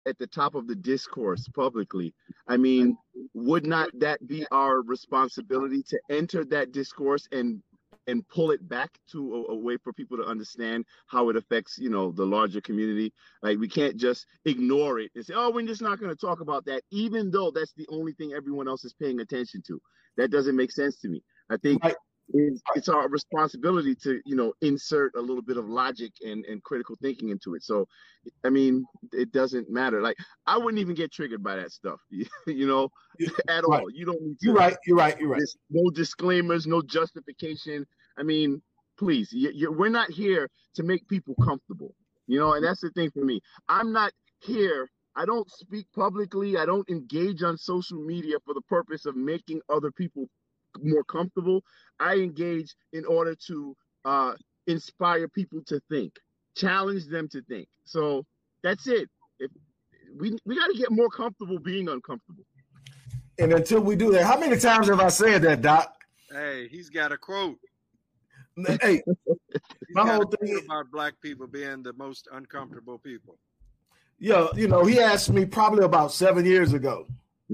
at the top of the discourse publicly, I mean, would not that be our responsibility to enter that discourse and pull it back to a way for people to understand how it affects, the larger community? Like, we can't just ignore it and say, oh, we're just not going to talk about that, even though that's the only thing everyone else is paying attention to. That doesn't make sense to me. I think it's our responsibility to, insert a little bit of logic and critical thinking into it. So, I mean, it doesn't matter. Like, I wouldn't even get triggered by that stuff, at all. You don't need to. You're right. No disclaimers, no justification. I mean, please, we're not here to make people comfortable, and that's the thing for me. I'm not here. I don't speak publicly. I don't engage on social media for the purpose of making other people more comfortable. I engage in order to inspire people to think, challenge them to think. So that's it. If we got to get more comfortable being uncomfortable. And until we do that, how many times have I said that, Doc? Hey, he's got a quote. Hey, my whole thing about black people being the most uncomfortable people. Yeah, he asked me probably about 7 years ago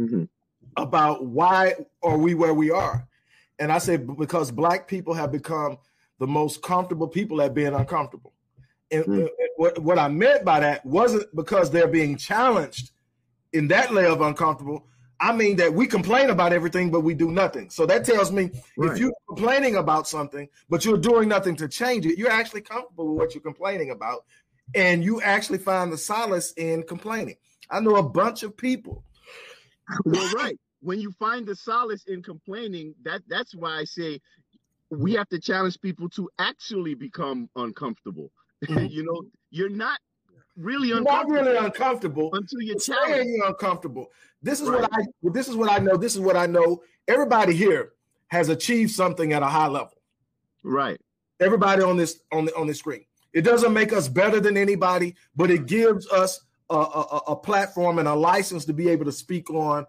about why are we where we are. And I said, because black people have become the most comfortable people at being uncomfortable. And what I meant by that wasn't because they're being challenged in that layer of uncomfortable. I mean that we complain about everything, but we do nothing. So that tells me if you're complaining about something, but you're doing nothing to change it, you're actually comfortable with what you're complaining about. And you actually find the solace in complaining. I know a bunch of people. Well, right. When you find the solace in complaining, that's why I say we have to challenge people to actually become uncomfortable. You're not really uncomfortable until you're challenged. You're uncomfortable. This is what I know. This is what I know. Everybody here has achieved something at a high level. Right. Everybody on this screen. It doesn't make us better than anybody, but it gives us a platform and a license to be able to speak on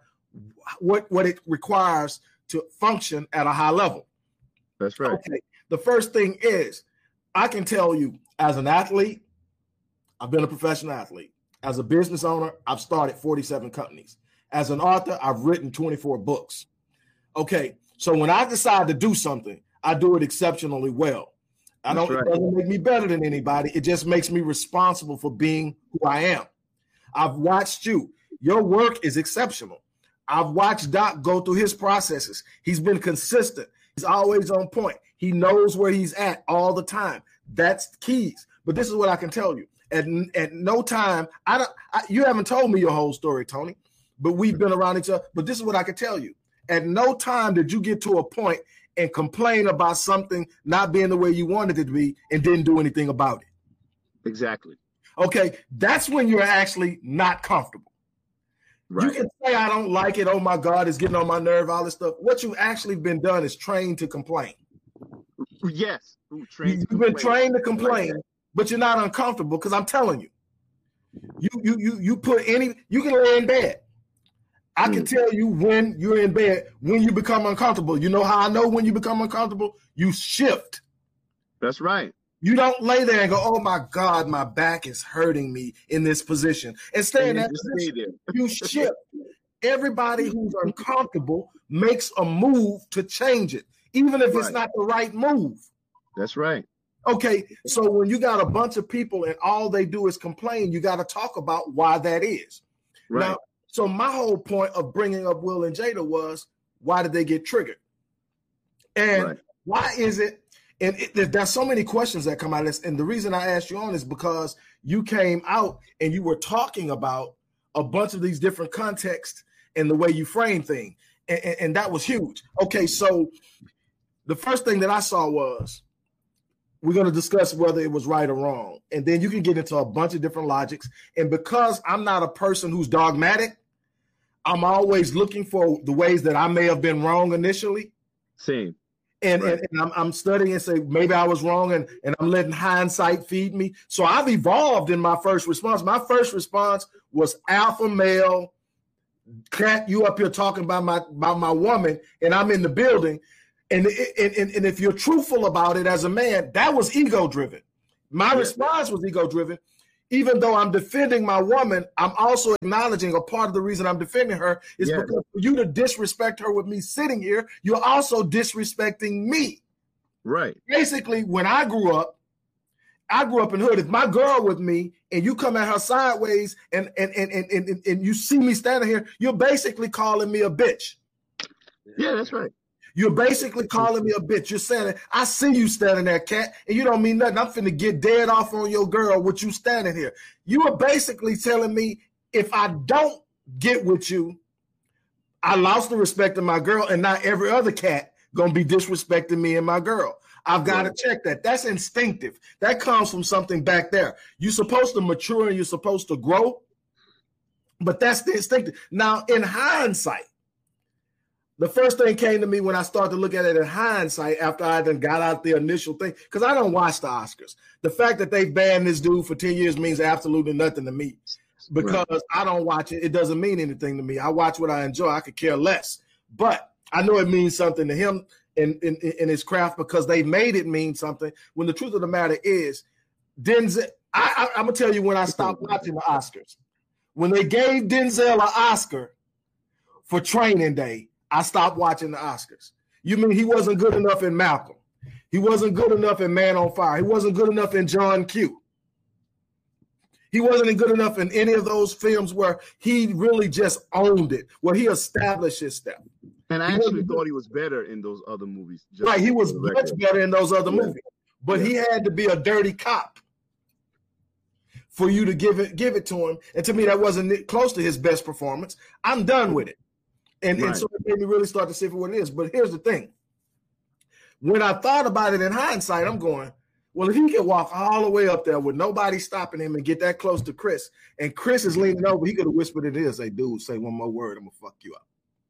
what it requires to function at a high level. That's right. Okay. The first thing is, I can tell you, as an athlete, I've been a professional athlete. As a business owner, I've started 47 companies. As an author, I've written 24 books. Okay. So when I decide to do something, I do it exceptionally well. It doesn't make me better than anybody. It just makes me responsible for being who I am. I've watched you. Your work is exceptional. I've watched Doc go through his processes. He's been consistent. He's always on point. He knows where he's at all the time. That's keys. But this is what I can tell you. At no time, you haven't told me your whole story, Tony, but we've been around each other. But this is what I can tell you. At no time did you get to a point and complain about something not being the way you wanted it to be and didn't do anything about it. Exactly. Okay, that's when you're actually not comfortable. Right. You can say, I don't like it. Oh, my God, it's getting on my nerve, all this stuff. What you actually been done is trained to complain. Yes. You've been trained to complain, but you're not uncomfortable because I'm telling you, you can lay in bed. I can tell you when you're in bed, when you become uncomfortable. You know how I know when you become uncomfortable? You shift. That's right. You don't lay there and go, oh, my God, my back is hurting me in this position. And stay in that position. You shift. Everybody who's uncomfortable makes a move to change it, even if it's not the right move. That's right. Okay, so when you got a bunch of people and all they do is complain, you got to talk about why that is. Right. Now, so my whole point of bringing up Will and Jada was, why did they get triggered? And why is it? And there's so many questions that come out of this. And the reason I asked you on is because you came out and you were talking about a bunch of these different contexts and the way you frame things. And that was huge. Okay, so the first thing that I saw was, we're going to discuss whether it was right or wrong. And then you can get into a bunch of different logics. And because I'm not a person who's dogmatic, I'm always looking for the ways that I may have been wrong initially. Same. And I'm studying and say, maybe I was wrong, and I'm letting hindsight feed me. So I've evolved in my first response. My first response was alpha male, cat, you up here talking about my woman, and I'm in the building. And if you're truthful about it as a man, that was ego driven. My response was ego driven. even though I'm defending my woman, I'm also acknowledging a part of the reason I'm defending her is because for you to disrespect her with me sitting here, you're also disrespecting me. Right. Basically, when I grew up in hood. If my girl with me and you come at her sideways and you see me standing here, you're basically calling me a bitch. Yeah, that's right. You're basically calling me a bitch. You're saying, I see you standing there, cat, and you don't mean nothing. I'm finna get dead off on your girl with you standing here. You are basically telling me if I don't get with you, I lost the respect of my girl, and not every other cat gonna be disrespecting me and my girl. I've got to check that. That's instinctive. That comes from something back there. You're supposed to mature and you're supposed to grow, but that's the instinctive. Now, in hindsight, the first thing came to me when I started to look at it in hindsight after I then got out the initial thing, because I don't watch the Oscars. The fact that they banned this dude for 10 years means absolutely nothing to me because I don't watch it. It doesn't mean anything to me. I watch what I enjoy. I could care less. But I know it means something to him in his craft because they made it mean something when the truth of the matter is Denzel. I'm going to tell you when I stopped watching the Oscars. When they gave Denzel an Oscar for Training Day, I stopped watching the Oscars. You mean he wasn't good enough in Malcolm? He wasn't good enough in Man on Fire. He wasn't good enough in John Q. He wasn't good enough in any of those films where he really just owned it, where he established his stuff. And I actually thought he was better in those other movies. Right, he was much better in those other movies. But he had to be a dirty cop for you to give it to him. And to me, that wasn't close to his best performance. I'm done with it. And so it made me really start to see for what it is. But here's the thing. When I thought about it in hindsight, I'm going, well, if he can walk all the way up there with nobody stopping him and get that close to Chris, and Chris is leaning over, he could have whispered it in, say, dude, say one more word, I'm going to fuck you up.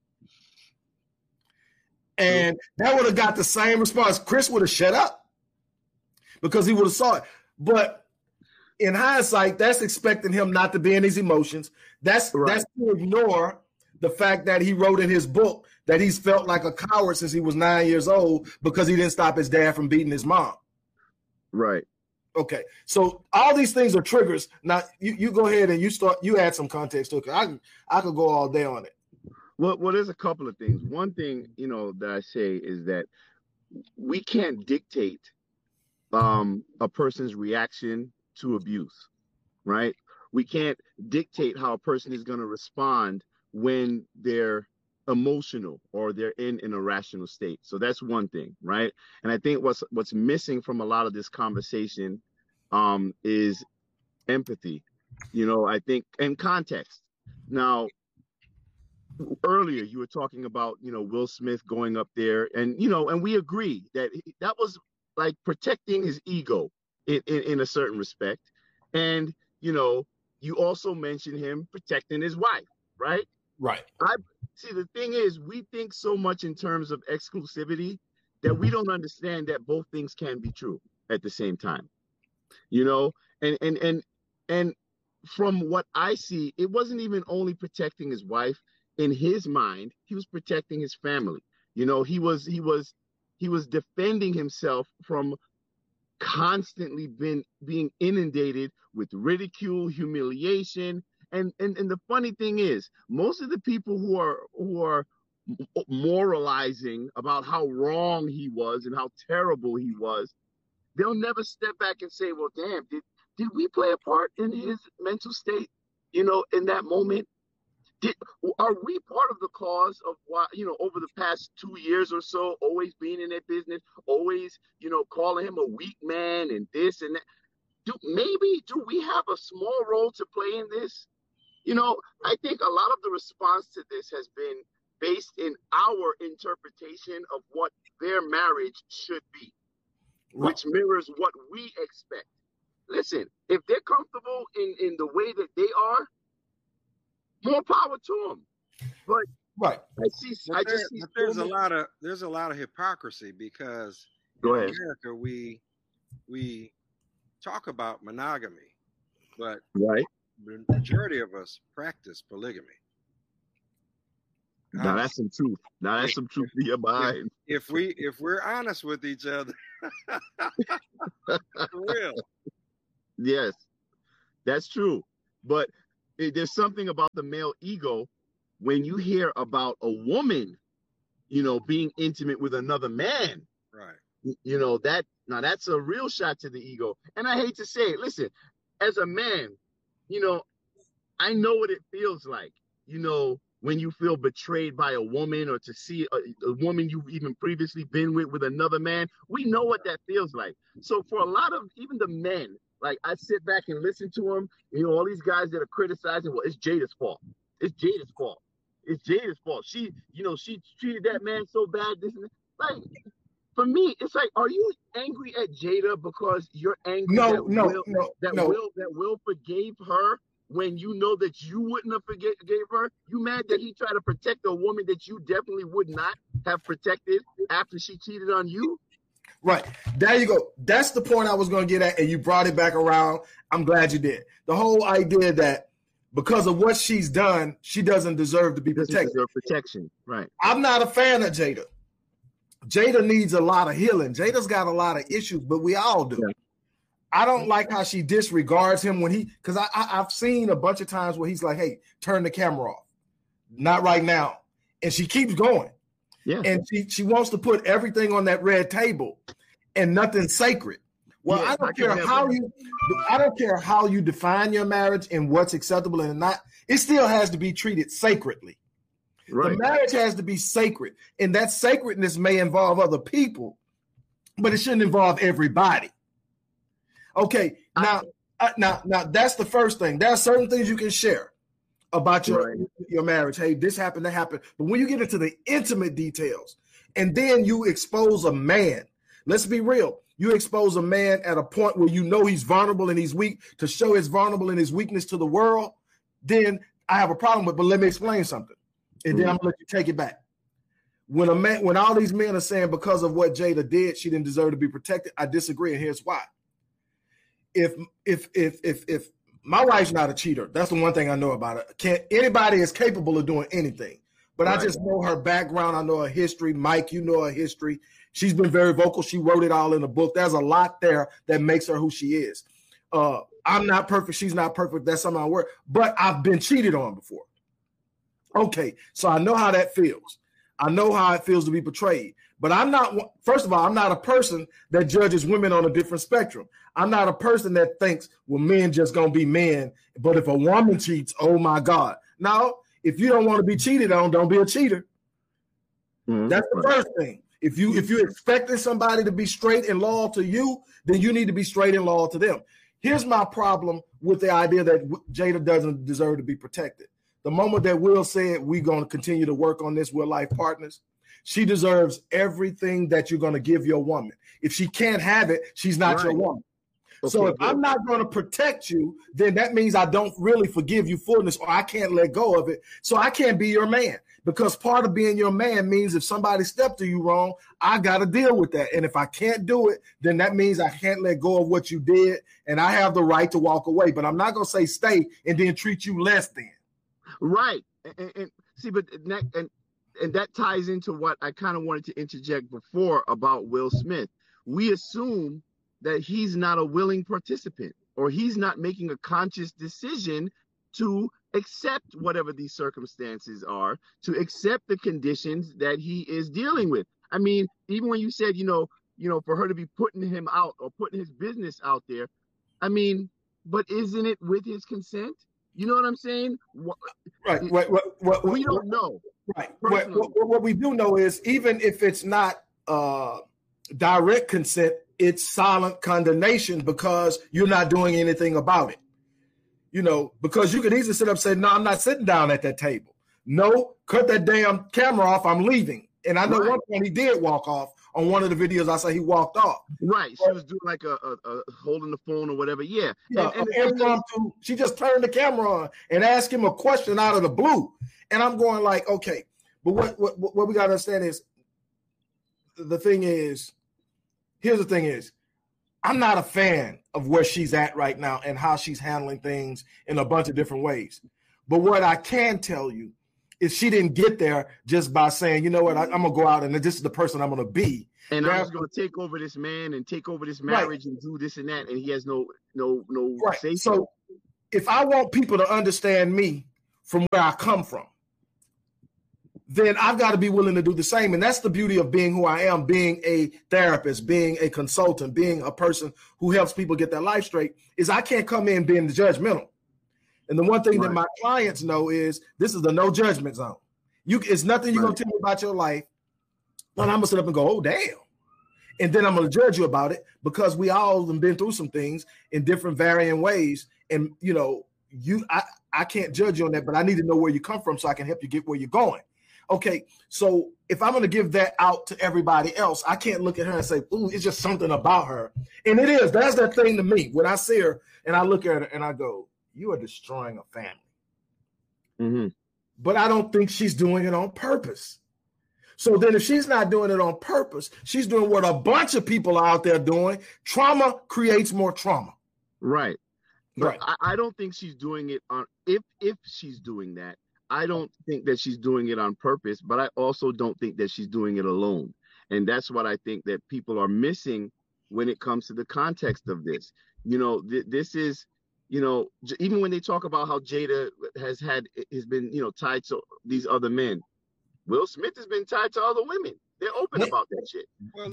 And that would have got the same response. Chris would have shut up because he would have saw it. But in hindsight, that's expecting him not to be in his emotions. That's to ignore the fact that he wrote in his book that he's felt like a coward since he was 9 years old because he didn't stop his dad from beating his mom. Right. Okay. So all these things are triggers. Now you go ahead and you add some context to it. I could go all day on it. Well, there's a couple of things. One thing, that I say is that we can't dictate a person's reaction to abuse, right? We can't dictate how a person is going to respond when they're emotional or they're in an irrational state. So that's one thing, right? And I think what's missing from a lot of this conversation is empathy, I think, and context. Now, earlier you were talking about, Will Smith going up there and, and we agree that that was like protecting his ego in a certain respect. And, you also mentioned him protecting his wife, right? Right. See, the thing is, we think so much in terms of exclusivity that we don't understand that both things can be true at the same time, and from what I see, it wasn't even only protecting his wife. In his mind, he was protecting his family. He was defending himself from constantly being inundated with ridicule, humiliation. And the funny thing is, most of the people who are moralizing about how wrong he was and how terrible he was, they'll never step back and say, well, damn, did we play a part in his mental state, in that moment? Are we part of the cause of why, over the past 2 years or so, always being in that business, always, calling him a weak man and this and that? Do we have a small role to play in this? I think a lot of the response to this has been based in our interpretation of what their marriage should be, which mirrors what we expect. Listen, if they're comfortable in the way that they are, more power to them. But there's a lot of hypocrisy because in America we talk about monogamy, but the majority of us practice polygamy. Now that's some truth. Now that's some truth to your mind. If we're honest with each other, for real. Yes. That's true. But there's something about the male ego when you hear about a woman, being intimate with another man. Right. That's a real shot to the ego. And I hate to say it. Listen, as a man, I know what it feels like, when you feel betrayed by a woman, or to see a woman you've even previously been with another man. We know what that feels like. So for a lot of even the men, like, I sit back and listen to them, all these guys that are criticizing, well, it's Jada's fault. It's Jada's fault. It's Jada's fault. She treated that man so bad. This and that. Like, for me, it's like, are you angry at Jada because you're angry that Will forgave her when you know that you wouldn't have forgave her? You mad that he tried to protect a woman that you definitely would not have protected after she cheated on you? Right. There you go. That's the point I was going to get at, and you brought it back around. I'm glad you did. The whole idea that because of what she's done, she doesn't deserve to be protected. Protection. Right. I'm not a fan of Jada. Jada needs a lot of healing. Jada's got a lot of issues, but we all do. Yeah. I don't like how she disregards him because I've seen a bunch of times where he's like, hey, turn the camera off. Not right now. And she keeps going. Yeah. And she wants to put everything on that red table and nothing sacred. Well, yeah, I don't care how you define your marriage and what's acceptable and not. It still has to be treated sacredly. Right. The marriage has to be sacred, and that sacredness may involve other people, but it shouldn't involve everybody. Okay, now that's the first thing. There are certain things you can share about your marriage. Hey, this happened, that happened. But when you get into the intimate details, and then you expose a man, let's be real. You expose a man at a point where you know he's vulnerable and he's weak to show his vulnerable and his weakness to the world, then I have a problem with it. But let me explain something. And then I'm gonna let you take it back. When all these men are saying because of what Jada did, she didn't deserve to be protected, I disagree, and here's why. If my wife's not a cheater, that's the one thing I know about her. Anybody is capable of doing anything, but I just know her background. I know her history. Mike, you know her history. She's been very vocal. She wrote it all in the book. There's a lot there that makes her who she is. I'm not perfect. She's not perfect. That's something I work. But I've been cheated on before. Okay, so I know how that feels. I know how it feels to be betrayed. But first of all, I'm not a person that judges women on a different spectrum. I'm not a person that thinks, well, men just going to be men. But if a woman cheats, oh, my God. No, if you don't want to be cheated on, don't be a cheater. Mm-hmm. That's the first thing. If you're expecting somebody to be straight and loyal to you, then you need to be straight and loyal to them. Here's my problem with the idea that Jada doesn't deserve to be protected. The moment that Will said we're going to continue to work on this, we're life partners, she deserves everything that you're going to give your woman. If she can't have it, she's not your woman. Okay, so if I'm not going to protect you, then that means I don't really forgive you fullness, or I can't let go of it. So I can't be your man, because part of being your man means if somebody stepped to you wrong, I got to deal with that. And if I can't do it, then that means I can't let go of what you did, and I have the right to walk away. But I'm not going to say stay and then treat you less than. Right. And see, but that ties into what I kind of wanted to interject before about Will Smith. We assume that he's not a willing participant, or he's not making a conscious decision to accept whatever these circumstances are, to accept the conditions that he is dealing with. I mean, even when you said, for her to be putting him out or putting his business out there, I mean, but isn't it with his consent? You know what I'm saying? Right. We don't know. Right. What we do know is, even if it's not direct consent, it's silent condemnation because you're not doing anything about it. Because you could easily sit up and say, no, I'm not sitting down at that table. No, cut that damn camera off. I'm leaving. And I know one point he did walk off. On one of the videos, I say he walked off. Right. She was doing like a holding the phone or whatever. Yeah. And impromptu. She just turned the camera on and asked him a question out of the blue. And I'm going like, okay, but what we got to understand is, here's the thing is, I'm not a fan of where she's at right now and how she's handling things in a bunch of different ways. But what I can tell you is she didn't get there just by saying, you know what, I'm going to go out and this is the person I'm going to be. And I was going to take over this man and take over this marriage and do this and that. And he has no say. So if I want people to understand me from where I come from, then I've got to be willing to do the same. And that's the beauty of being who I am, being a therapist, being a consultant, being a person who helps people get their life straight, is I can't come in being judgmental. And the one thing that my clients know is this is the no judgment zone. It's nothing you're going to tell me about your life. And I'm going to sit up and go, oh, damn. And then I'm going to judge you about it because we all have been through some things in different varying ways. And, you know, I can't judge you on that, but I need to know where you come from so I can help you get where you're going. Okay, so if I'm going to give that out to everybody else, I can't look at her and say, ooh, it's just something about her. And it is. That's that thing to me. When I see her and I look at her and I go, you are destroying a family. Mm-hmm. But I don't think she's doing it on purpose. So then if she's not doing it on purpose, she's doing what a bunch of people are out there doing. Trauma creates more trauma. Right. But I don't think she's doing it on, if she's doing that, I don't think that she's doing it on purpose, but I also don't think that she's doing it alone. And that's what I think that people are missing when it comes to the context of this. You know, this is, you know, even when they talk about how Jada has been, you know, tied to these other men, Will Smith has been tied to other women. They're open about that shit. Well,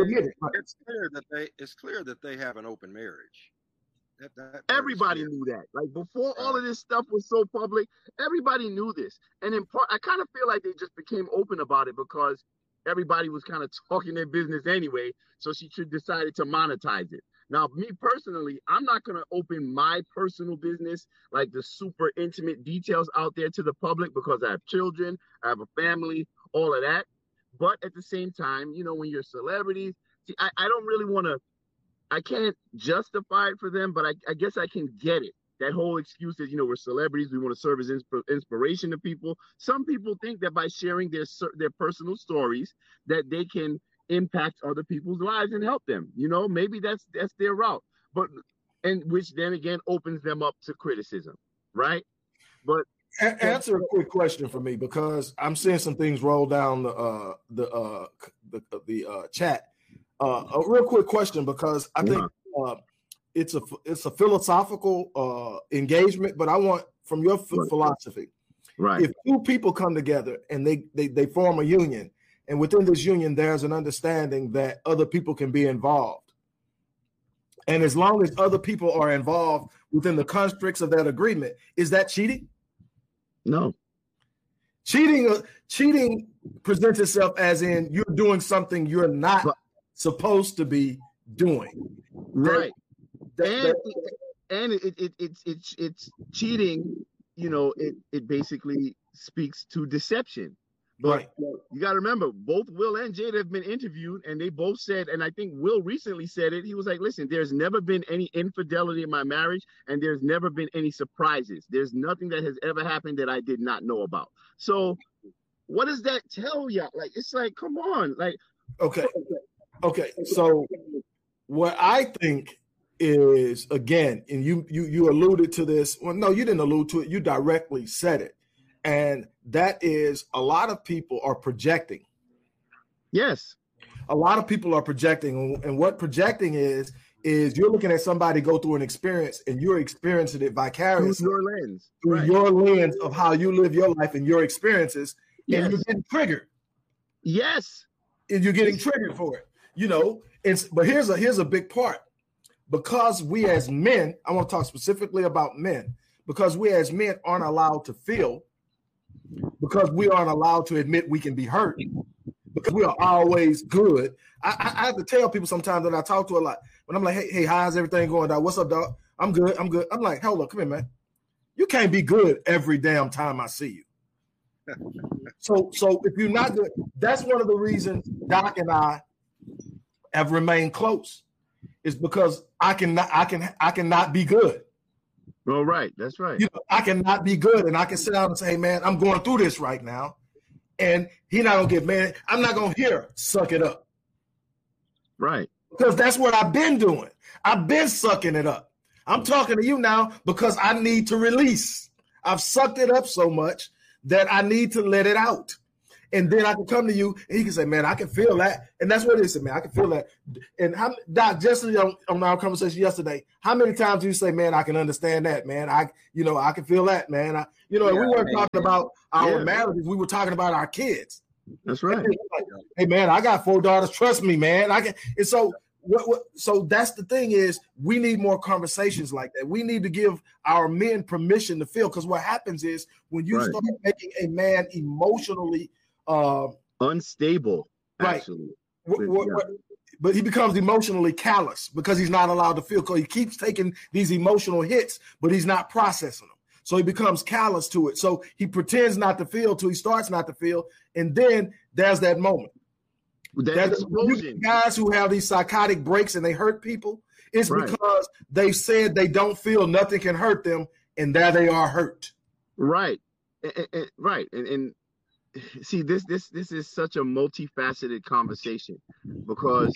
it's clear that they have an open marriage. Everybody knew that. Like before all of this stuff was so public, everybody knew this. And in part, I kind of feel like they just became open about it because everybody was kind of talking their business anyway. So she decided to monetize it. Now, me personally, I'm not going to open my personal business, like the super intimate details out there to the public because I have children, I have a family, all of that. But at the same time, you know, when you're celebrities, see, I don't really want to, I can't justify it for them, but I guess I can get it. That whole excuse is, you know, we're celebrities, we want to serve as inspiration to people. Some people think that by sharing their personal stories, that they can impact other people's lives and help them. You know, maybe that's their route. But and which then again opens them up to criticism, right? But answer a quick question for me because I'm seeing some things roll down the chat. A real quick question because I think it's a philosophical engagement, but I want from your philosophy. Right. If two people come together and they form a union, and within this union there's an understanding that other people can be involved, and as long as other people are involved within the constructs of that agreement, is that cheating? No. Cheating presents itself as in you're doing something you're not supposed to be doing, right? And it's cheating. You know, it basically speaks to deception. But you got to remember, both Will and Jada have been interviewed, and they both said, and I think Will recently said it. He was like, "Listen, there's never been any infidelity in my marriage, and there's never been any surprises. There's nothing that has ever happened that I did not know about." So, what does that tell you? Like, it's like, come on, like, Okay, so what I think is, again, and you alluded to this. Well, no, you didn't allude to it. You directly said it. And that is a lot of people are projecting. Yes. A lot of people are projecting. And what projecting is you're looking at somebody go through an experience and you're experiencing it vicariously. Through your lens. Through your lens of how you live your life and your experiences. Yes. And you're getting triggered. Yes. And you're getting triggered for it. You know, but here's a big part. Because we as men, I want to talk specifically about men, because we as men aren't allowed to feel, because we aren't allowed to admit we can be hurt, because we are always good. I have to tell people sometimes that I talk to a lot, when I'm like, hey, how's everything going, dog? What's up, dog? I'm good. I'm like, hold up, come here, man. You can't be good every damn time I see you. So if you're not good, that's one of the reasons Doc and I have remained close, is because I cannot be good. Well, right, that's right. You know, I cannot be good, and I can sit down and say, hey, man, I'm going through this right now, and he's not gonna get mad. I'm not gonna hear suck it up, right? Because that's what I've been doing. I've been sucking it up. I'm talking to you now because I need to release. I've sucked it up so much that I need to let it out. And then I can come to you and he can say, man, I can feel that. And that's what it is, man. I can feel that. And Doc, just on our conversation yesterday, how many times do you say, man, I can understand that, man? I can feel that, man. We weren't talking about our marriages. We were talking about our kids. That's right. Hey, man, I got 4 daughters. Trust me, man. I can. And so so that's the thing is we need more conversations like that. We need to give our men permission to feel, because what happens is when you start making a man emotionally unstable, actually, but he becomes emotionally callous because he's not allowed to feel, because he keeps taking these emotional hits, but he's not processing them. So he becomes callous to it. So he pretends not to feel till he starts not to feel, and then there's that moment. That explosion. Guys who have these psychotic breaks and they hurt people, it's because they said they don't feel nothing can hurt them, and there they are hurt. Right, and see, this is such a multifaceted conversation, because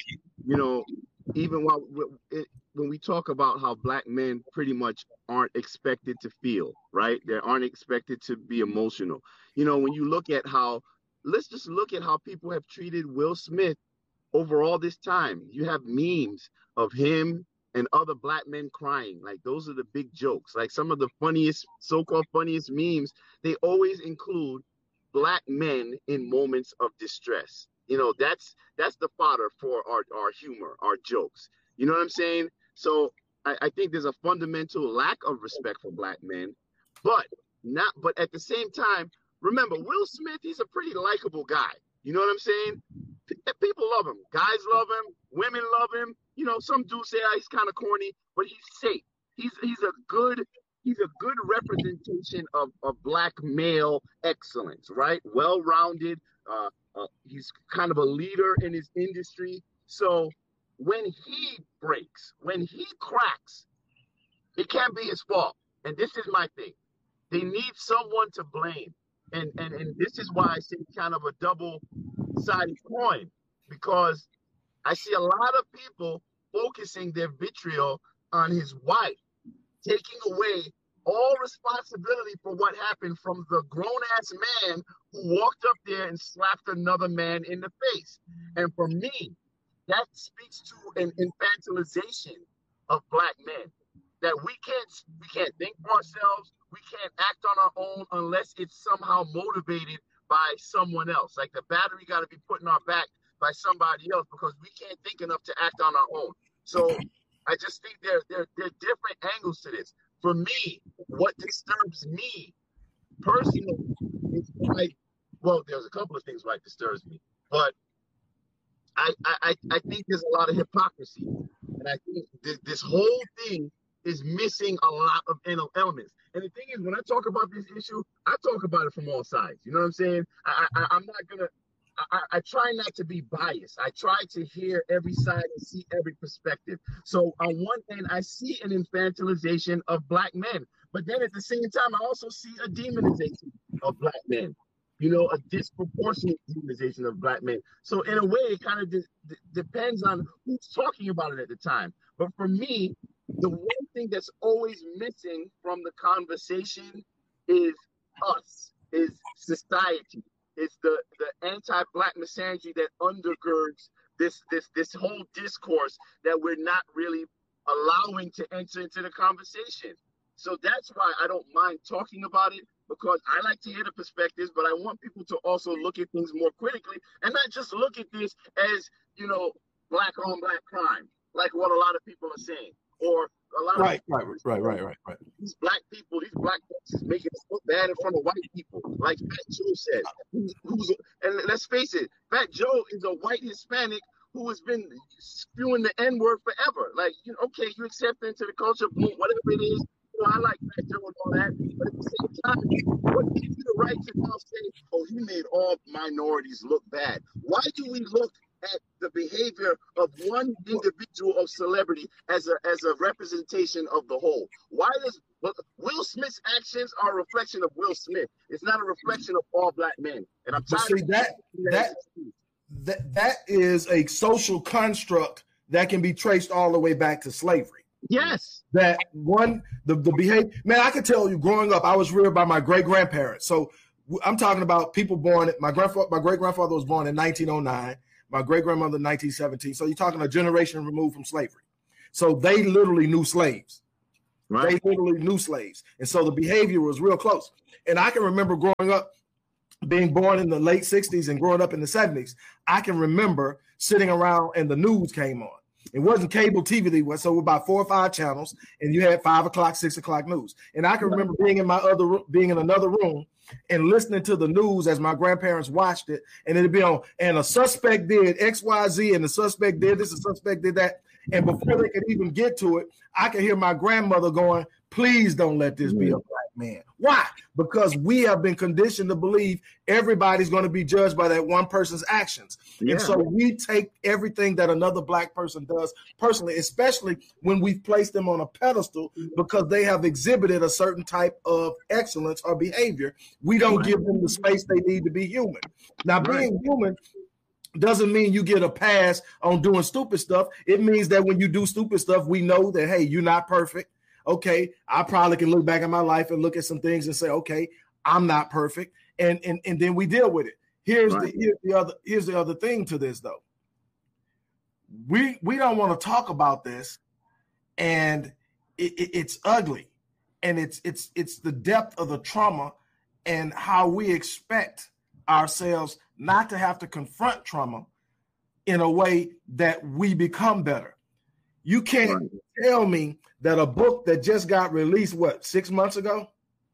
even when we talk about how black men pretty much aren't expected to feel, right? They aren't expected to be emotional. When you look at how, let's just look at how people have treated Will Smith over all this time. You have memes of him and other black men crying. Like, those are the big jokes. Like, some of the funniest, so-called funniest memes, they always include black men in moments of distress. That's the fodder for our humor, our jokes. You know what I'm saying? So I think there's a fundamental lack of respect for black men, but at the same time, remember, Will Smith, he's a pretty likable guy. You know what I'm saying? People love him. Guys love him. Women love him. Some do say he's kind of corny, but he's safe. He's a good representation of black male excellence, right? Well-rounded. He's kind of a leader in his industry. So when he breaks, when he cracks, it can't be his fault. And this is my thing. They need someone to blame. And this is why I say kind of a double-sided coin, because I see a lot of people focusing their vitriol on his wife, taking away all responsibility for what happened from the grown-ass man who walked up there and slapped another man in the face. And for me, that speaks to an infantilization of black men, that we can't think for ourselves. We can't act on our own unless it's somehow motivated by someone else. Like, the battery got to be put in our back by somebody else, because we can't think enough to act on our own. So I just think there are different angles to this. For me, what disturbs me personally is there's a couple of things why it disturbs me, but I think there's a lot of hypocrisy, and I think this whole thing is missing a lot of elements. And the thing is, when I talk about this issue, I talk about it from all sides. You know what I'm saying? I'm not gonna. I try not to be biased. I try to hear every side and see every perspective. So on one end, I see an infantilization of black men, but then at the same time, I also see a demonization of black men. A disproportionate demonization of black men. So in a way, it kind of depends on who's talking about it at the time. But for me, the one thing that's always missing from the conversation is us, is society. It's the anti-black misogyny that undergirds this whole discourse that we're not really allowing to enter into the conversation. So that's why I don't mind talking about it, because I like to hear the perspectives, but I want people to also look at things more critically and not just look at this as, black on black crime, like what a lot of people are saying. Or a lot right. These black people, these black folks is making us look bad in front of white people, like Fat Joe said. And let's face it, Fat Joe is a white Hispanic who has been spewing the N-word forever. Like, okay, you accept into the culture, boom, whatever it is. I like Fat Joe and all that, but at the same time, what gives you the right to now say, oh, he made all minorities look bad? Why do we look at the behavior of one individual of celebrity as a representation of the whole? Why does Will Smith's actions are a reflection of Will Smith? It's not a reflection of all black men. And I'm tired that is a social construct that can be traced all the way back to slavery. Yes. That one, the behavior, man, I can tell you growing up, I was reared by my great grandparents. So I'm talking about people born. My great grandfather was born in 1909. My great grandmother 1917. So you're talking a generation removed from slavery. So they literally knew slaves. Right. They literally knew slaves, and so the behavior was real close. And I can remember growing up, being born in the late 60s and growing up in the 70s. I can remember sitting around and the news came on. It wasn't cable TV, so about 4 or 5 channels, and you had 5 o'clock, 6 o'clock news. And I can remember being in another room and listening to the news as my grandparents watched it, and it'd be on, and a suspect did X, Y, Z, and the suspect did this, the suspect did that. And before they could even get to it, I could hear my grandmother going, please don't let this be a black man. Why? Because we have been conditioned to believe everybody's going to be judged by that one person's actions. Yeah. And so we take everything that another black person does personally, especially when we've placed them on a pedestal because they have exhibited a certain type of excellence or behavior. We don't give them the space they need to be human. Now, being human doesn't mean you get a pass on doing stupid stuff. It means that when you do stupid stuff, we know that, hey, you're not perfect. Okay, I probably can look back at my life and look at some things and say, okay, I'm not perfect. And then we deal with it. Here's the other thing to this, though. We don't want to talk about this, and it's ugly. And it's the depth of the trauma and how we expect ourselves not to have to confront trauma in a way that we become better. You can't tell me that a book that just got released, 6 months ago?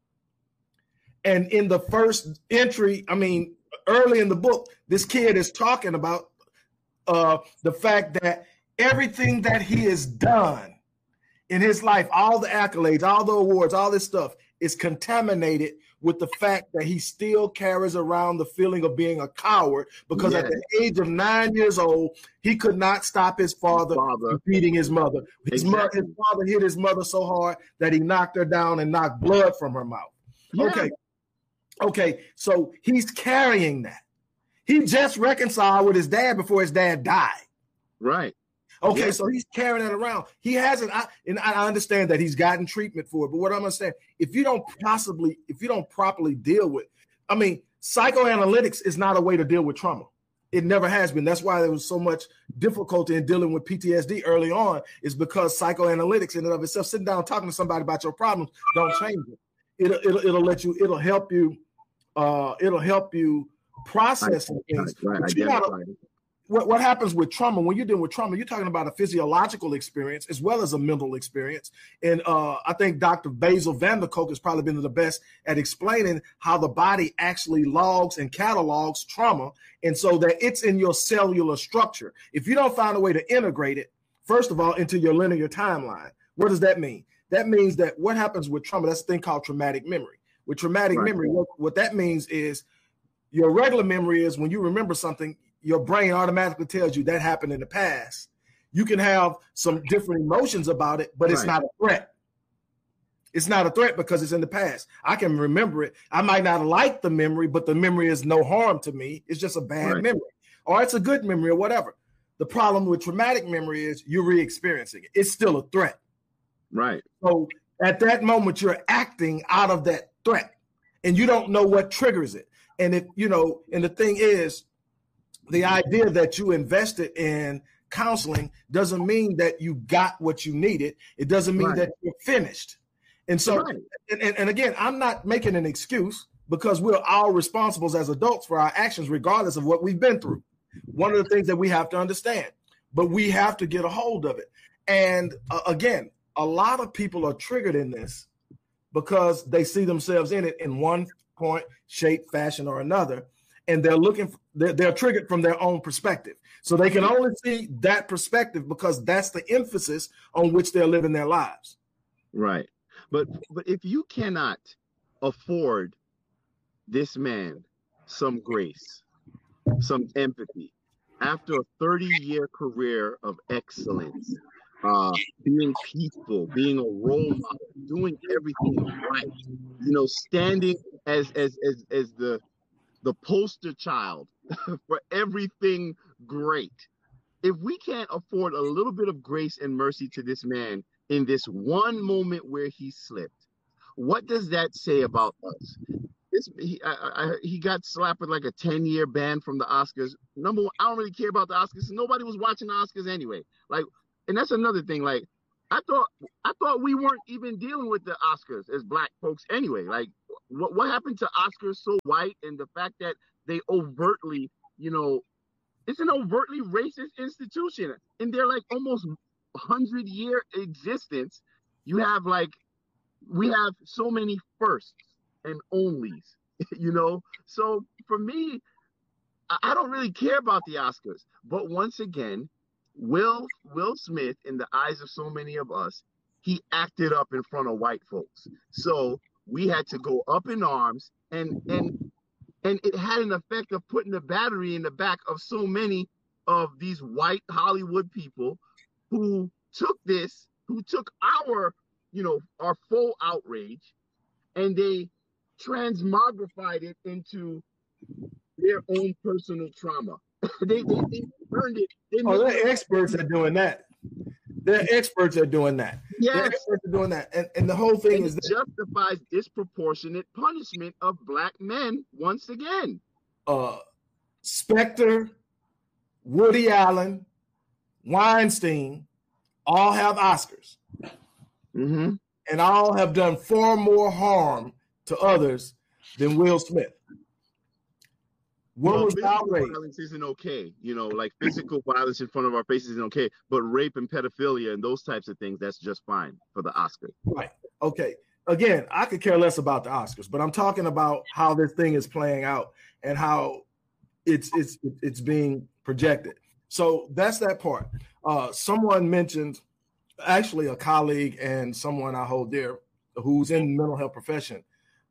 And in the first entry, early in the book, this kid is talking about the fact that everything that he has done in his life, all the accolades, all the awards, all this stuff is contaminated with the fact that he still carries around the feeling of being a coward because at the age of 9 years old, he could not stop his father from beating his mother. His father hit his mother so hard that he knocked her down and knocked blood from her mouth. Yeah. Okay, so he's carrying that. He just reconciled with his dad before his dad died. Right. Okay, so he's carrying that around. He hasn't, and I understand that he's gotten treatment for it, but what I'm saying, if you don't properly deal with, psychoanalytics is not a way to deal with trauma. It never has been. That's why there was so much difficulty in dealing with PTSD early on, is because psychoanalytics in and of itself, sitting down talking to somebody about your problems, don't change it. It'll help you process things. What happens with trauma, when you're dealing with trauma, you're talking about a physiological experience as well as a mental experience. And I think Dr. Basil van der Kolk has probably been the best at explaining how the body actually logs and catalogs trauma. And so that it's in your cellular structure. If you don't find a way to integrate it, first of all, into your linear timeline, what does that mean? That means that what happens with trauma, that's a thing called traumatic memory. With traumatic memory, what that means is your regular memory is when you remember something, your brain automatically tells you that happened in the past. You can have some different emotions about it, but it's not a threat. It's not a threat because it's in the past. I can remember it. I might not like the memory, but the memory is no harm to me. It's just a bad memory, or it's a good memory or whatever. The problem with traumatic memory is you're re-experiencing it. It's still a threat. Right. So at that moment, you're acting out of that threat, and you don't know what triggers it. And and the thing is, the idea that you invested in counseling doesn't mean that you got what you needed. It doesn't mean that you're finished. And so, and again, I'm not making an excuse because we're all responsible as adults for our actions, regardless of what we've been through. One of the things that we have to understand, but we have to get a hold of it. And again, a lot of people are triggered in this because they see themselves in it in one point, shape, fashion, or another. And they're triggered from their own perspective. So they can only see that perspective because that's the emphasis on which they're living their lives. Right. But if you cannot afford this man some grace, some empathy, after a 30-year career of excellence, being peaceful, being a role model, doing everything right, standing as the poster child for everything great. If we can't afford a little bit of grace and mercy to this man in this one moment where he slipped, what does that say about us? he got slapped with like a 10-year ban from the Oscars. Number one, I don't really care about the Oscars. Nobody was watching the Oscars anyway. Like, and that's another thing. Like, I thought we weren't even dealing with the Oscars as black folks anyway. Like, what happened to Oscars so white, and the fact that they overtly, it's an overtly racist institution. In their like almost 100-year existence, we have so many firsts and onlys, So for me, I don't really care about the Oscars. But once again, Will Smith, in the eyes of so many of us, he acted up in front of white folks. So we had to go up in arms, and it had an effect of putting the battery in the back of so many of these white Hollywood people who took our, our full outrage, and they transmogrified it into their own personal trauma. they turned it. They're experts at doing that. They're experts at doing that. Yes. They're experts at doing that. And the whole thing is justifies disproportionate punishment of black men once again. Spectre, Woody Allen, Weinstein all have Oscars. Mm-hmm. And all have done far more harm to others than Will Smith. What was the outrage? Violence isn't okay. Like physical violence in front of our faces isn't okay. But rape and pedophilia and those types of things, that's just fine for the Oscars. Right. Okay. Again, I could care less about the Oscars, but I'm talking about how this thing is playing out and how it's being projected. So that's that part. Someone mentioned, actually a colleague and someone I hold dear who's in the mental health profession,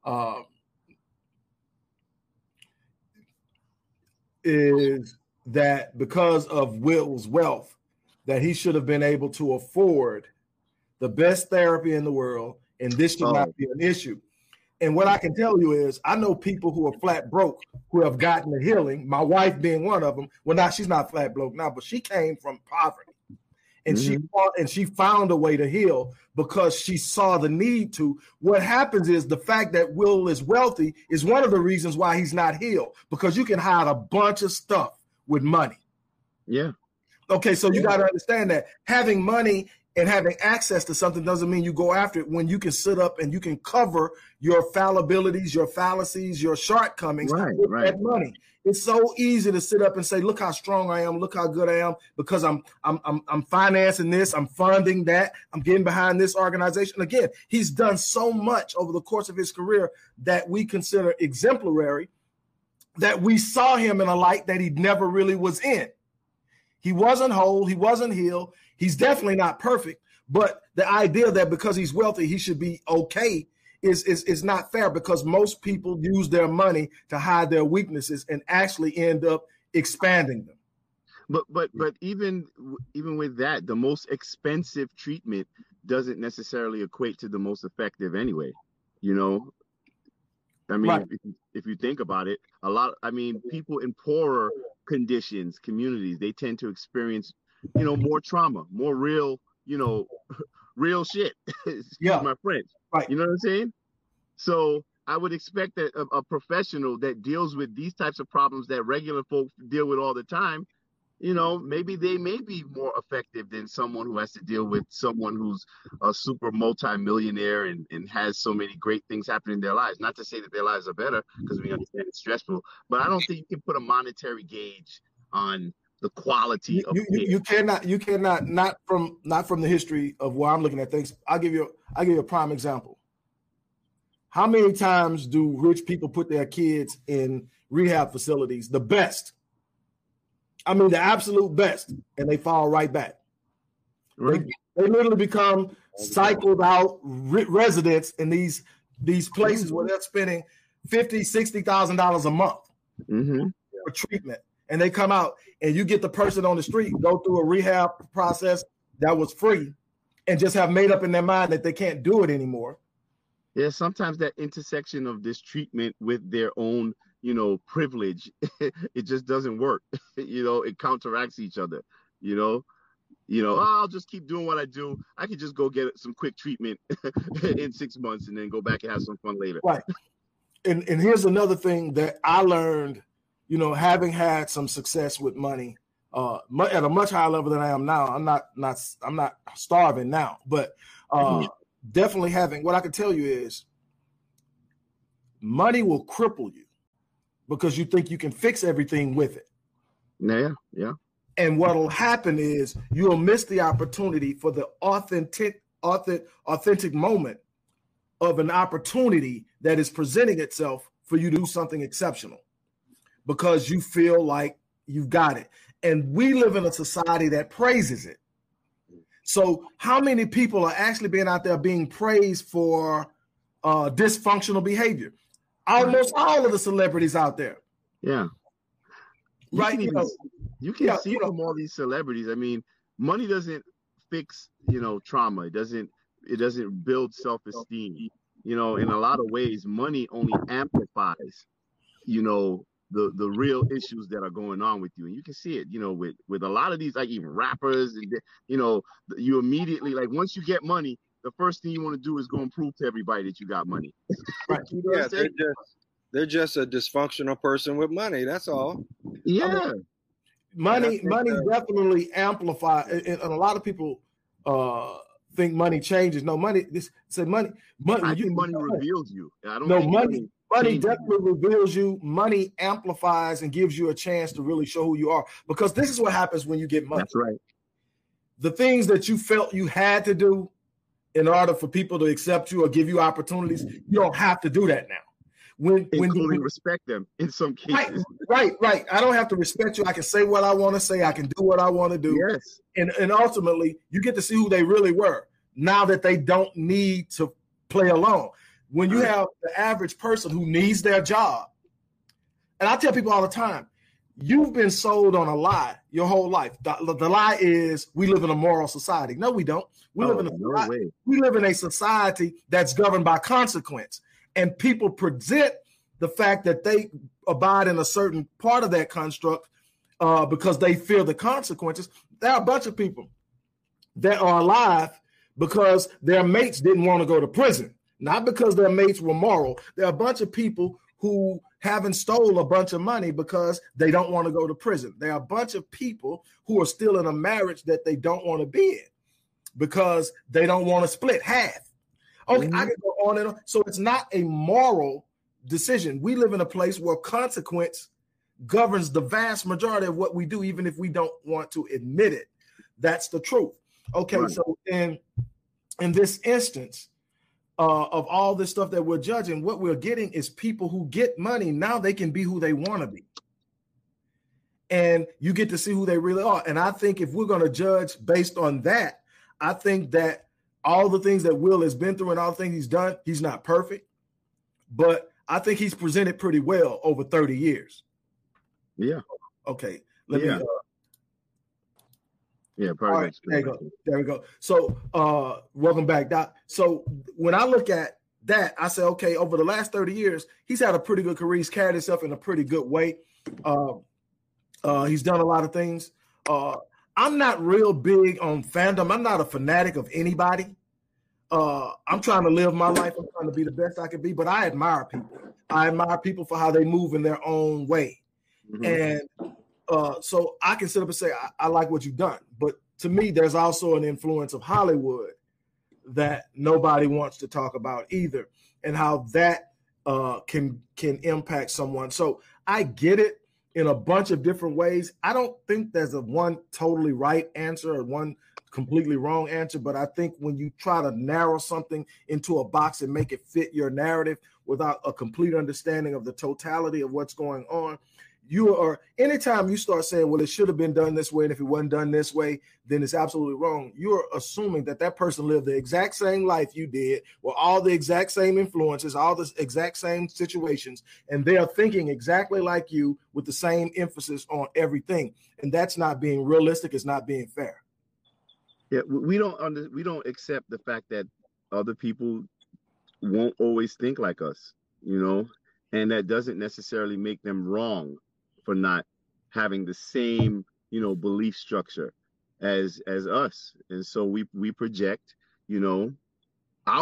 is that because of Will's wealth, that he should have been able to afford the best therapy in the world, and this should not be an issue. And what I can tell you is, I know people who are flat broke who have gotten the healing. My wife being one of them. Well, now she's not flat broke now, but she came from poverty, and she found a way to heal because she saw the need to. What happens is the fact that Will is wealthy is one of the reasons why he's not healed, because you can hide a bunch of stuff with money. Yeah. Okay, so you got to understand that having money and having access to something doesn't mean you go after it when you can sit up and you can cover your fallibilities, your fallacies, your shortcomings with that money. It's so easy to sit up and say, look how strong I am, look how good I am, because I'm financing this, I'm funding that, I'm getting behind this organization. Again, he's done so much over the course of his career that we consider exemplary, that we saw him in a light that he never really was in. He wasn't whole, he wasn't healed. He's definitely not perfect, but the idea that because he's wealthy, he should be okay is not fair, because most people use their money to hide their weaknesses and actually end up expanding them. But even with that, the most expensive treatment doesn't necessarily equate to the most effective anyway. I mean, if you think about it, people in poorer conditions, communities, they tend to experience, more trauma, more real shit. Excuse my French. Right. You know what I'm saying? So I would expect that a professional that deals with these types of problems that regular folks deal with all the time, maybe they may be more effective than someone who has to deal with someone who's a super multi-millionaire and has so many great things happening in their lives. Not to say that their lives are better, because we understand it's stressful, but I don't think you can put a monetary gauge on the quality of you cannot not from the history of where I'm looking at things. I'll give you a prime example. How many times do rich people put their kids in rehab facilities, the best? I mean, the absolute best, and they fall right back. Right. They literally become cycled out residents in these places where they're spending $50,000, $60,000 a month for treatment. And they come out, and you get the person on the street go through a rehab process that was free and just have made up in their mind that they can't do it anymore. Yeah, sometimes that intersection of this treatment with their own, privilege, it just doesn't work. It counteracts each other. I'll just keep doing what I do. I could just go get some quick treatment in 6 months and then go back and have some fun later. Right. and here's another thing that I learned, you know, having had some success with money at a much higher level than I am now. I'm not starving now, but definitely having, what I can tell you is money will cripple you because you think you can fix everything with it. Yeah. And what'll happen is you'll miss the opportunity for the authentic moment of an opportunity that is presenting itself for you to do something exceptional because you feel like you've got it. And we live in a society that praises it. So how many people are actually being out there being praised for dysfunctional behavior? Almost all of the celebrities out there. Yeah. You can see from all these celebrities. I mean, money doesn't fix, trauma. It doesn't build self-esteem. In a lot of ways, money only amplifies, the real issues that are going on with you. And you can see it, with a lot of these, like even rappers, and you immediately, like, once you get money, the first thing you want to do is go and prove to everybody that you got money. Right. They're just a dysfunctional person with money. That's all. Yeah. I mean, money definitely amplifies, and a lot of people think money changes. No, money. Money. I think money reveals you. I don't know. think money definitely reveals you. Money amplifies and gives you a chance to really show who you are. Because this is what happens when you get money. That's right. The things that you felt you had to do in order for people to accept you or give you opportunities, you don't have to do that now. Including respect them in some cases. Right. I don't have to respect you. I can say what I want to say. I can do what I want to do. Yes. And ultimately, you get to see who they really were now that they don't need to play along. When you have the average person who needs their job, and I tell people all the time, you've been sold on a lie your whole life. The lie is we live in a moral society. No, we don't. We live in a society that's governed by consequence. And people present the fact that they abide in a certain part of that construct because they fear the consequences. There are a bunch of people that are alive because their mates didn't want to go to prison, not because their mates were moral. There are a bunch of people who haven't stole a bunch of money because they don't want to go to prison. There are a bunch of people who are still in a marriage that they don't want to be in because they don't want to split half. Okay, I can go on and on. So it's not a moral decision. We live in a place where consequence governs the vast majority of what we do, even if we don't want to admit it. That's the truth. Okay, right. So in this instance of all this stuff that we're judging, what we're getting is people who get money. Now they can be who they want to be. And you get to see who they really are. And I think if we're going to judge based on that, I think that all the things that Will has been through and all the things he's done, he's not perfect, but I think he's presented pretty well over 30 years. Yeah. Okay. Perfect. Right, there we go. So welcome back, Doc. So when I look at that, I say, okay, over the last 30 years, he's had a pretty good career. He's carried himself in a pretty good way. He's done a lot of things. I'm not real big on fandom. I'm not a fanatic of anybody. I'm trying to live my life. I'm trying to be the best I can be, but I admire people. I admire people for how they move in their own way. Mm-hmm. And so I can sit up and say, I like what you've done. But to me, there's also an influence of Hollywood that nobody wants to talk about either, and how that can impact someone. So I get it in a bunch of different ways. I don't think there's a one totally right answer or one completely wrong answer, but I think when you try to narrow something into a box and make it fit your narrative without a complete understanding of the totality of what's going on, anytime you start saying, well, it should have been done this way, and if it wasn't done this way, then it's absolutely wrong. You're assuming that that person lived the exact same life you did, with all the exact same influences, all the exact same situations, and they are thinking exactly like you with the same emphasis on everything. And that's not being realistic. It's not being fair. Yeah, we don't accept the fact that other people won't always think like us, and that doesn't necessarily make them wrong for not having the same, belief structure as us. And so we project,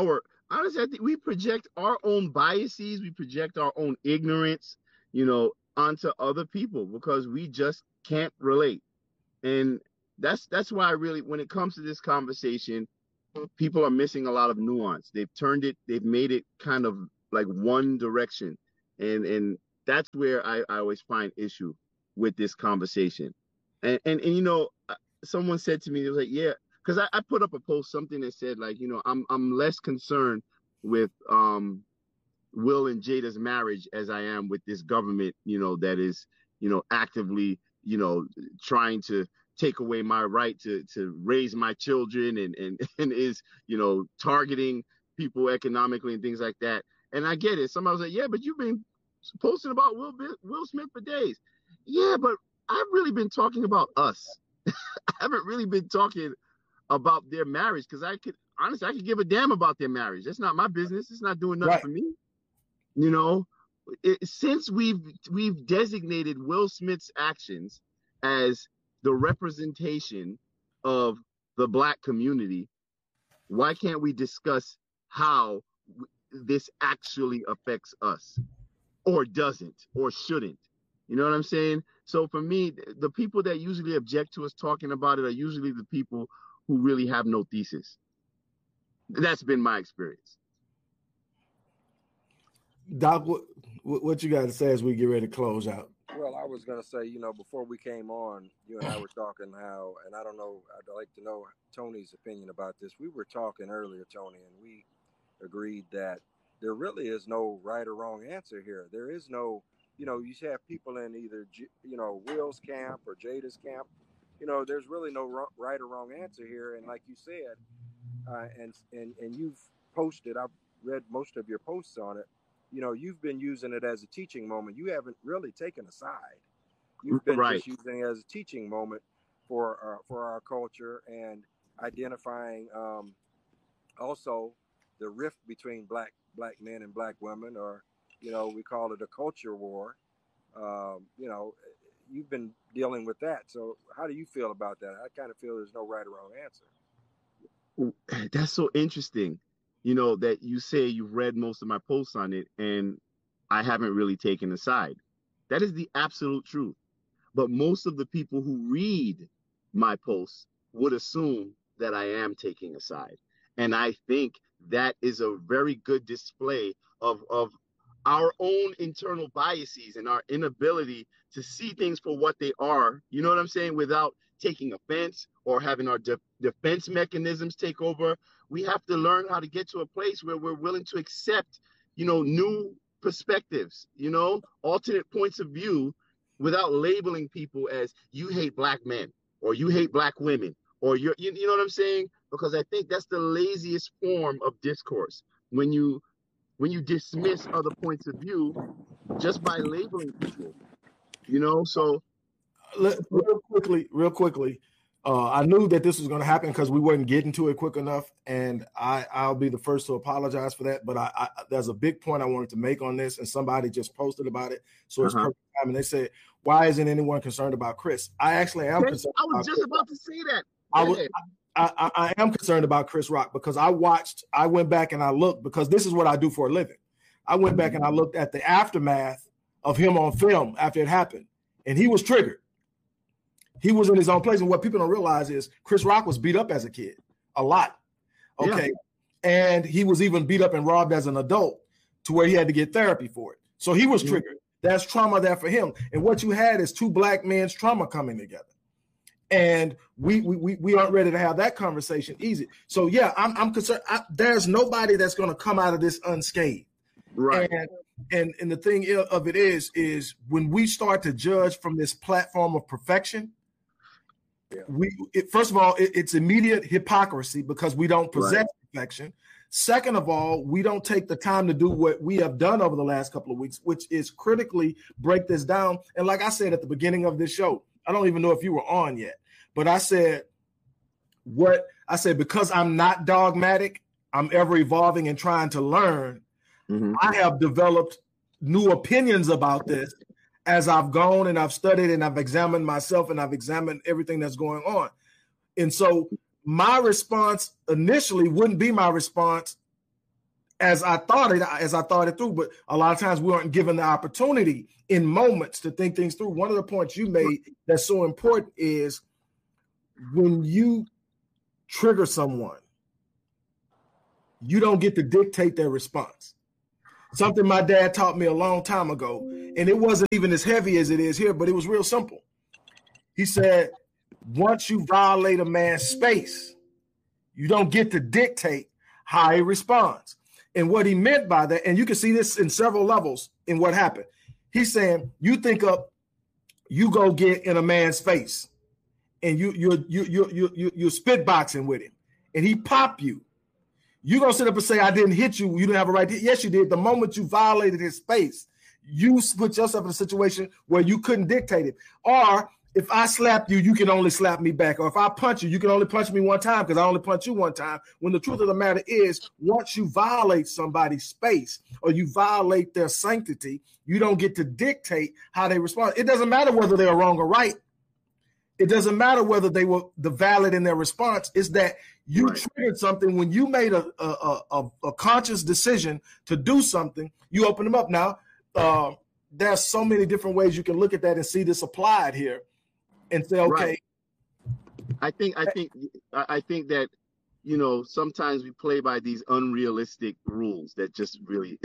honestly, I think we project our own biases, we project our own ignorance, onto other people because we just can't relate. And that's why I really, when it comes to this conversation, people are missing a lot of nuance. They've made it kind of like one direction. And that's where I always find issue with this conversation. And someone said to me, it was like, yeah, because I put up a post, something that said like, I'm less concerned with Will and Jada's marriage as I am with this government, that is, actively, trying to take away my right to raise my children and is, targeting people economically and things like that. And I get it. Somebody was like, yeah, but you've been posting about Will Smith for days. Yeah, but I've really been talking about us. I haven't really been talking about their marriage because I could give a damn about their marriage. That's not my business. It's not doing nothing for me. Since we've designated Will Smith's actions as the representation of the Black community, why can't we discuss how this actually affects us, or doesn't, or shouldn't? You know what I'm saying? So for me, the people that usually object to us talking about it are usually the people who really have no thesis. That's been my experience. Doc, what you got to say as we get ready to close out? Well, I was going to say, before we came on, you and I were talking how, and I don't know, I'd like to know Tony's opinion about this. We were talking earlier, Tony, and we agreed that there really is no right or wrong answer here. There is no, you have people in either, Will's camp or Jada's camp. There's really no right or wrong answer here. And like you said, and you've posted, I've read most of your posts on it. You've been using it as a teaching moment. You haven't really taken a side. You've been just using it as a teaching moment for our culture and identifying also the rift between black men and black women, or we call it a culture war. You've been dealing with that. So how do you feel about that? I kind of feel there's no right or wrong answer. That's so interesting. That you say you've read most of my posts on it and I haven't really taken a side. That is the absolute truth. But most of the people who read my posts would assume that I am taking a side. And I think that is a very good display of our own internal biases and our inability to see things for what they are, you know what I'm saying, without taking offense or having our defense mechanisms take over. We have to learn how to get to a place where we're willing to accept, new perspectives, alternate points of view, without labeling people as you hate black men or you hate black women or you know what I'm saying? Because I think that's the laziest form of discourse, when you dismiss other points of view just by labeling people, so real quickly. I knew that this was going to happen because we weren't getting to it quick enough, and I'll be the first to apologize for that. But I there's a big point I wanted to make on this, and somebody just posted about it, so it's perfect time. And they said, "Why isn't anyone concerned about Chris?" I actually am concerned. I was just about to say that. I am concerned about Chris Rock because I went back and I looked, because this is what I do for a living. I went back and I looked at the aftermath of him on film after it happened, and he was triggered. He was in his own place. And what people don't realize is Chris Rock was beat up as a kid a lot. Okay. Yeah. And he was even beat up and robbed as an adult to where he had to get therapy for it. So he was triggered. That's trauma there for him. And what you had is two black men's trauma coming together. And we aren't ready to have that conversation easy. So yeah, I'm concerned. There's nobody that's going to come out of this unscathed. Right. And the thing of it is when we start to judge from this platform of perfection, first of all, it's immediate hypocrisy because we don't possess perfection. Second of all, we don't take the time to do what we have done over the last couple of weeks, which is critically break this down. And like I said at the beginning of this show, I don't even know if you were on yet, but I said, because I'm not dogmatic, I'm ever evolving and trying to learn. I have developed new opinions about this as I've gone and I've studied and I've examined myself and I've examined everything that's going on. And so my response initially wouldn't be my response as I thought it through. But a lot of times we aren't given the opportunity in moments to think things through. One of the points you made that's so important is when you trigger someone, you don't get to dictate their response. Something my dad taught me a long time ago, and it wasn't even as heavy as it is here, but it was real simple. He said, once you violate a man's space, you don't get to dictate how he responds. And what he meant by that, and you can see this in several levels in what happened. He's saying, you think up, you go get in a man's face, and you're spit boxing with him, and he pop you. You're going to sit up and say, I didn't hit you. You didn't have a right to. Yes, you did. The moment you violated his space, you put yourself in a situation where you couldn't dictate it. Or if I slap you, you can only slap me back. Or if I punch you, you can only punch me one time because I only punch you one time. When the truth of the matter is, once you violate somebody's space or you violate their sanctity, you don't get to dictate how they respond. It doesn't matter whether they're wrong or right. It doesn't matter whether they were the valid in their response. It's that you triggered something when you made a conscious decision to do something. You open them up. Now, there's so many different ways you can look at that and see this applied here, and say, okay. Right. I think that sometimes we play by these unrealistic rules that just really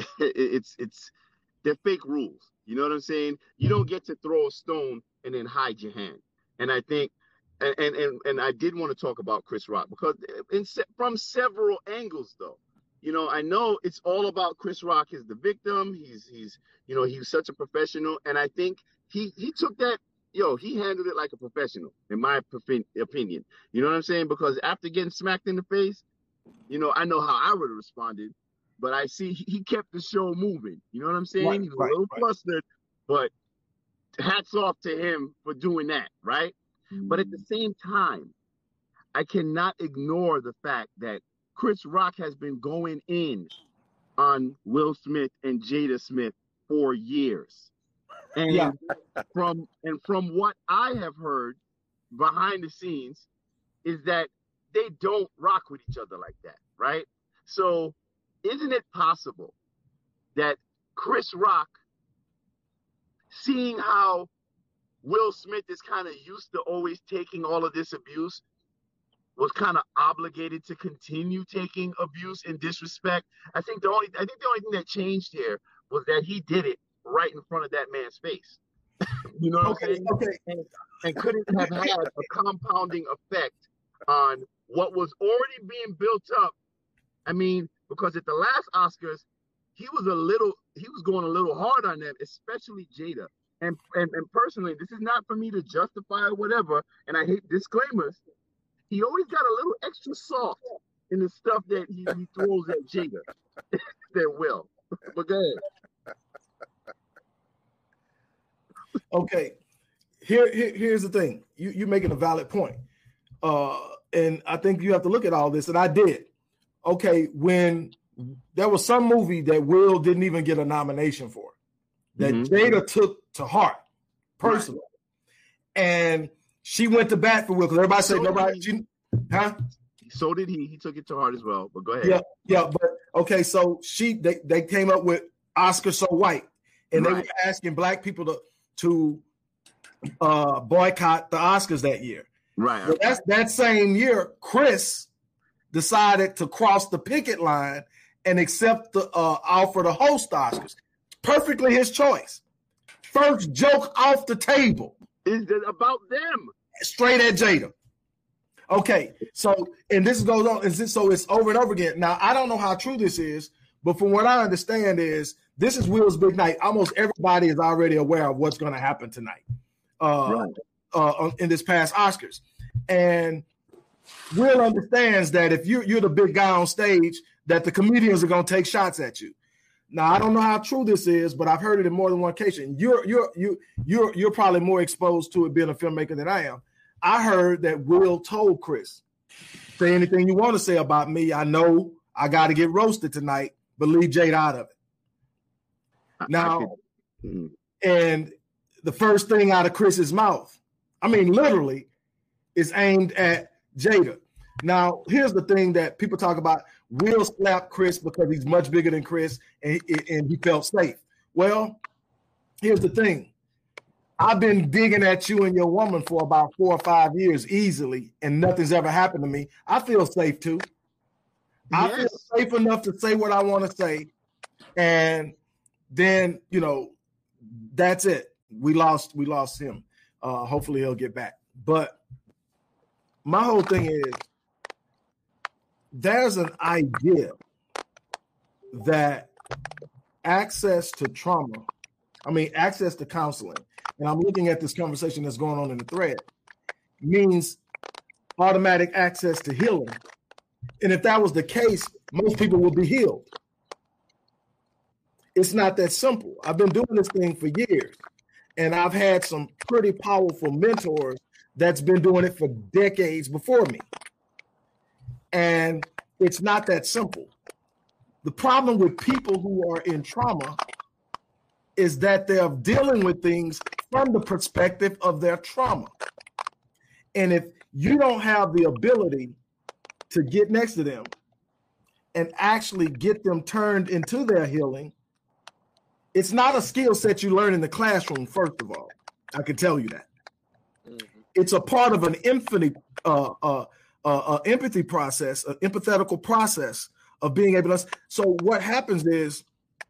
they're fake rules. You know what I'm saying? You don't get to throw a stone and then hide your hand. And I think, and I did want to talk about Chris Rock because from several angles, though, I know it's all about Chris Rock as the victim. He's such a professional, and I think he took that. He handled it like a professional, in my opinion. You know what I'm saying? Because after getting smacked in the face, I know how I would have responded, but I see he kept the show moving. You know what I'm saying? He was a little flustered, but hats off to him for doing that, right? But at the same time, I cannot ignore the fact that Chris Rock has been going in on Will Smith and Jada Smith for years. And from what I have heard behind the scenes is that they don't rock with each other like that, right? So isn't it possible that Chris Rock, seeing how Will Smith is kind of used to always taking all of this abuse, was kind of obligated to continue taking abuse and disrespect? I think the only thing that changed here was that he did it right in front of that man's face. You know what I'm saying? Okay. And couldn't have had a compounding effect on what was already being built up. I mean, because at the last Oscars, he was going a little hard on them, especially Jada. And personally, this is not for me to justify or whatever, and I hate disclaimers. He always got a little extra soft in the stuff that he throws at Jada. That Will. But go ahead. Okay. Here's the thing. You're making a valid point. And I think you have to look at all this, and I did. Okay, when there was some movie that Will didn't even get a nomination for, that Jada took to heart personally. Right. And she went to bat for Will because everybody said nobody. So did he. He took it to heart as well. But go ahead. Yeah. But okay, so they came up with Oscar So White, and they were asking black people to boycott the Oscars that year. Right. But that same year, Chris decided to cross the picket line and accept the offer to host the Oscars. Perfectly his choice. First joke off the table. Is it about them? Straight at Jada. Okay, so, and this goes on, so it's over and over again. Now, I don't know how true this is, but from what I understand is this is Will's big night. Almost everybody is already aware of what's going to happen tonight in this past Oscars. And Will understands that if you're the big guy on stage, that the comedians are going to take shots at you. Now, I don't know how true this is, but I've heard it in more than one occasion. You're probably more exposed to it being a filmmaker than I am. I heard that Will told Chris, say anything you want to say about me. I know I got to get roasted tonight, but leave Jada out of it. Now, and the first thing out of Chris's mouth, I mean, literally, is aimed at Jada. Now, here's the thing that people talk about. Will slapped Chris because he's much bigger than Chris, and he felt safe. Well, here's the thing. I've been digging at you and your woman for about 4 or 5 years easily, and nothing's ever happened to me. I feel safe too. I feel safe enough to say what I want to say. And then, that's it. We lost him. Hopefully he'll get back. But my whole thing is, there's an idea that access to counseling, and I'm looking at this conversation that's going on in the thread, means automatic access to healing. And if that was the case, most people would be healed. It's not that simple. I've been doing this thing for years, and I've had some pretty powerful mentors that's been doing it for decades before me. And it's not that simple. The problem with people who are in trauma is that they're dealing with things from the perspective of their trauma. And if you don't have the ability to get next to them and actually get them turned into their healing, it's not a skill set you learn in the classroom, first of all. I can tell you that. Mm-hmm. It's a part of an empathy process, an empathetical process of being able to. So what happens is,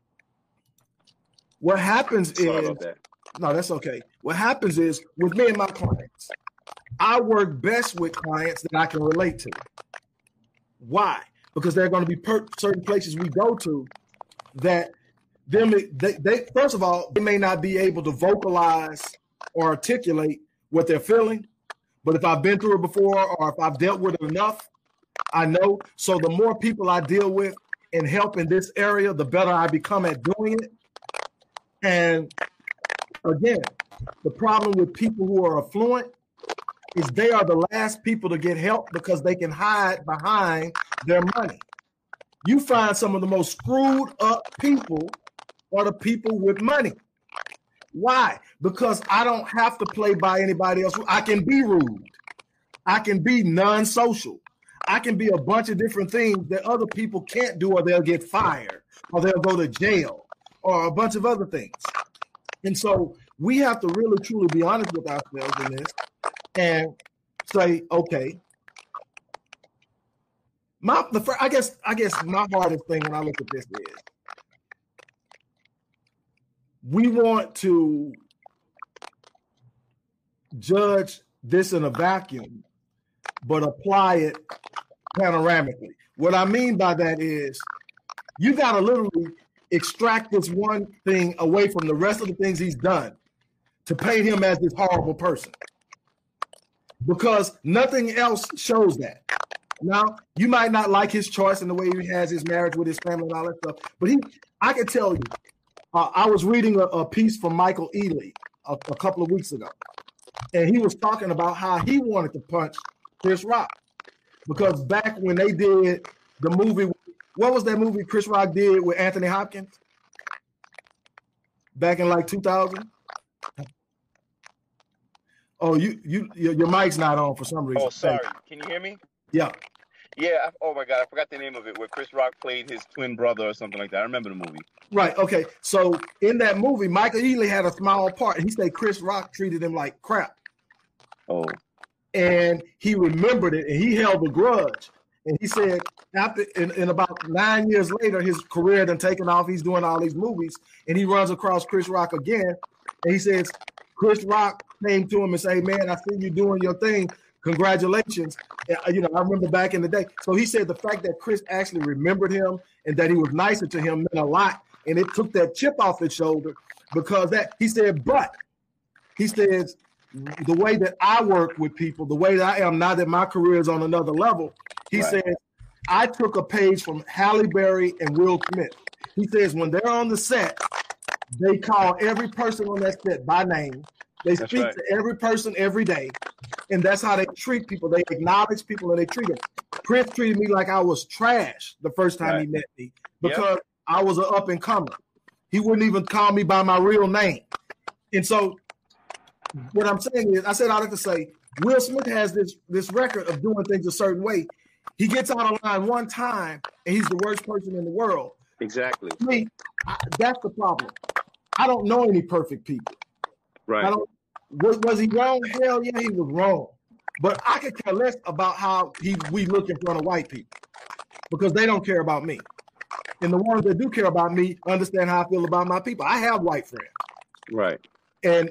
no, that's okay. What happens is, with me and my clients, I work best with clients that I can relate to. Why? Because there are going to be certain places we go to that they first of all, they may not be able to vocalize or articulate what they're feeling. But if I've been through it before, or if I've dealt with it enough, I know. So the more people I deal with and help in this area, the better I become at doing it. And again, the problem with people who are affluent is they are the last people to get help because they can hide behind their money. You find some of the most screwed up people are the people with money. Why? Because I don't have to play by anybody else. I can be rude. I can be non-social. I can be a bunch of different things that other people can't do, or they'll get fired, or they'll go to jail, or a bunch of other things. And so we have to really, truly be honest with ourselves in this and say, okay, I guess my hardest thing when I look at this is, we want to judge this in a vacuum, but apply it panoramically. What I mean by that is, you got to literally extract this one thing away from the rest of the things he's done to paint him as this horrible person, because nothing else shows that. Now, you might not like his choice and the way he has his marriage with his family and all that stuff, but I can tell you, I was reading a piece from Michael Ealy a couple of weeks ago, and he was talking about how he wanted to punch Chris Rock, because back when they did the movie, what was that movie Chris Rock did with Anthony Hopkins? Back in like 2000? Oh, your mic's not on for some reason. Oh, sorry. Can you hear me? Yeah. Yeah. Oh my God, I forgot the name of it. Where Chris Rock played his twin brother or something like that. I remember the movie. Right. Okay. So in that movie, Michael Ealy had a small part, and he said Chris Rock treated him like crap. Oh. And he remembered it, and he held a grudge. And he said after, in about 9 years later, his career had taken off. He's doing all these movies, and he runs across Chris Rock again, and he says Chris Rock came to him and said, "Hey, man, I see you doing your thing. Congratulations." I remember back in the day. So he said the fact that Chris actually remembered him and that he was nicer to him meant a lot. And it took that chip off his shoulder, because he said, the way that I work with people, the way that I am now that my career is on another level, he says, I took a page from Halle Berry and Will Smith. He says, when they're on the set, they call every person on that set by name. They speak to every person every day. And that's how they treat people. They acknowledge people and they treat them. Chris treated me like I was trash the first time he met me, because I was an up and comer. He wouldn't even call me by my real name. And so what I'm saying is, I said all that to say, Will Smith has this record of doing things a certain way. He gets out of line one time, and he's the worst person in the world. Exactly. To me, that's the problem. I don't know any perfect people. Right. Was he wrong? Hell yeah, he was wrong. But I could care less about how we look in front of white people because they don't care about me. And the ones that do care about me understand how I feel about my people. I have white friends. Right. And